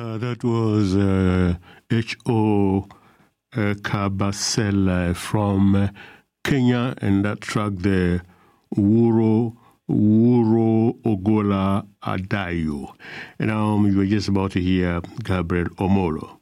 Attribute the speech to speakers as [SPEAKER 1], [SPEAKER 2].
[SPEAKER 1] That was H.O. Kabasele from Kenya, and that track there, Wuro Ogola Adayo. And you were just about to hear Gabriel Omolo.